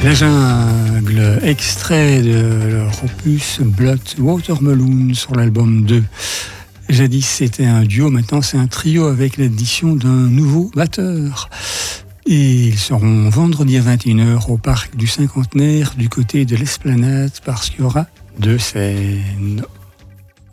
La Jungle, extrait de leur opus Blood Watermelon sur l'album 2. Jadis c'était un duo, maintenant c'est un trio avec l'addition d'un nouveau batteur. Et ils seront vendredi à 21h au parc du Cinquantenaire du côté de l'Esplanade parce qu'il y aura 2 scènes.